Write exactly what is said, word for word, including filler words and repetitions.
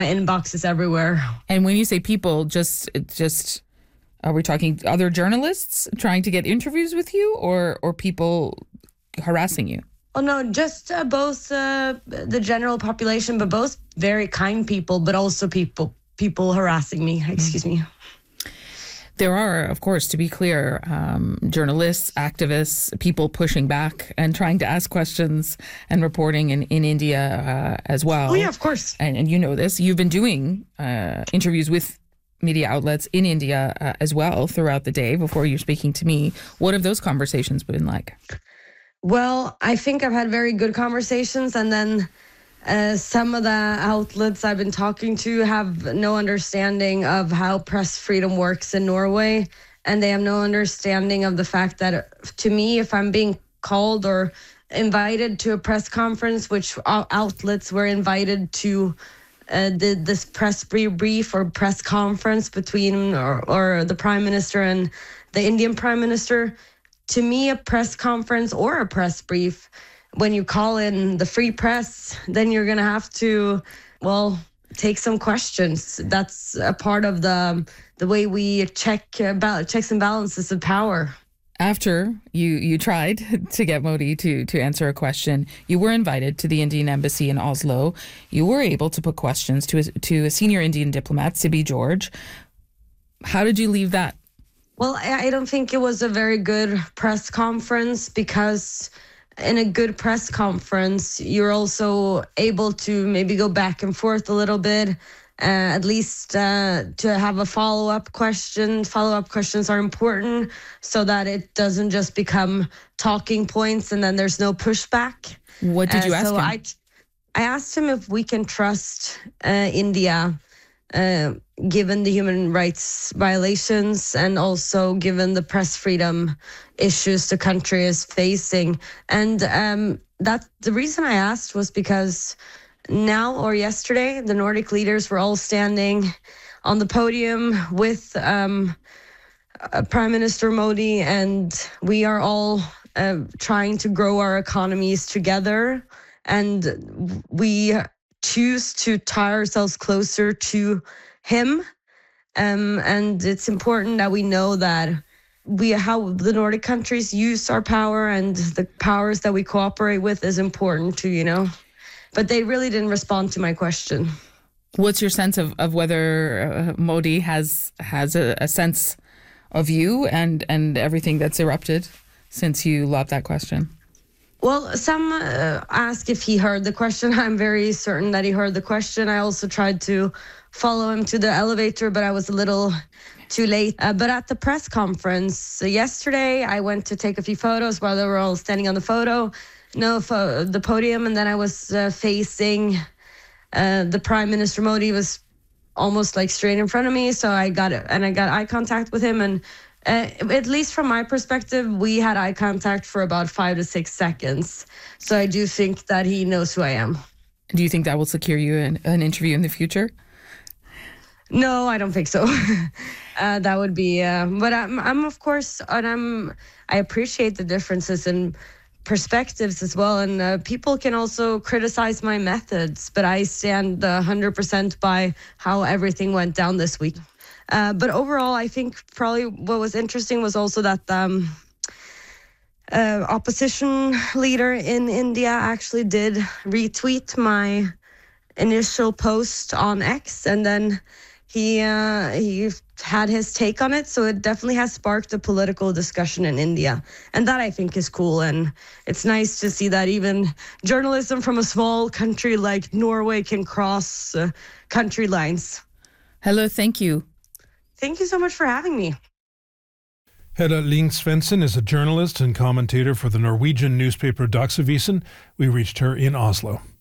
inboxes everywhere. And when you say people, just just are we talking other journalists trying to get interviews with you, or or people harassing you? Oh no, just uh, both uh, the general population, but both very kind people, but also people people harassing me. Excuse me. There are, of course, to be clear, um, journalists, activists, people pushing back and trying to ask questions and reporting in, in India uh, as well. Oh, yeah, of course. And, and you know this. You've been doing uh, interviews with media outlets in India uh, as well throughout the day before you're speaking to me. What have those conversations been like? Well, I think I've had very good conversations, and then Uh, some of the outlets I've been talking to have no understanding of how press freedom works in Norway, and they have no understanding of the fact that, to me, if I'm being called or invited to a press conference, which outlets were invited to uh, the, this press brief or press conference between or, or the Prime Minister and the Indian Prime Minister, to me, a press conference or a press brief, when you call in the free press, then you're going to have to, well, take some questions. That's a part of the the way we check uh, checks and balances of power. After you, you tried to get Modi to, to answer a question, you were invited to the Indian embassy in Oslo. You were able to put questions to a, to a senior Indian diplomat, Sibi George. How did you leave that? Well, I don't think it was a very good press conference, because in a good press conference, you're also able to maybe go back and forth a little bit, uh, at least uh, to have a follow-up question. Follow-up questions are important so that it doesn't just become talking points and then there's no pushback. What did you uh, ask so him? I, I asked him if we can trust uh, India, uh, given the human rights violations and also given the press freedom issues the country is facing. And um, that the reason I asked was because now or yesterday, the Nordic leaders were all standing on the podium with um, uh, Prime Minister Modi, and we are all uh, trying to grow our economies together. And we choose to tie ourselves closer to him. Um, and it's important that we know that we how the Nordic countries use our power and the powers that we cooperate with is important too, you know. But they really didn't respond to my question. What's your sense of, of whether uh, Modi has has a, a sense of you and, and everything that's erupted since you lobbed that question? Well, some uh, ask if he heard the question. I'm very certain that he heard the question. I also tried to follow him to the elevator, but I was a little too late. Uh, but at the press conference uh, yesterday, I went to take a few photos while they were all standing on the photo, no, fo- the podium, and then I was uh, facing uh, the Prime Minister. Modi was almost like straight in front of me, so I got it, and I got eye contact with him, and uh, at least from my perspective, we had eye contact for about five to six seconds. So I do think that he knows who I am. Do you think that will secure you an, an interview in the future? No, I don't think so. uh, that would be, uh, but I'm, I'm of course, and I'm, I appreciate the differences in perspectives as well. And uh, people can also criticize my methods, but I stand one hundred percent by how everything went down this week. Uh, but overall, I think probably what was interesting was also that um, uh, opposition leader in India actually did retweet my initial post on X, and then he uh, he had his take on it. So it definitely has sparked a political discussion in India. And that I think is cool. And it's nice to see that even journalism from a small country like Norway can cross uh, country lines. Hello, thank you. Thank you so much for having me. Hedda Ling Svensson is a journalist and commentator for the Norwegian newspaper Dagsavisen. We reached her in Oslo.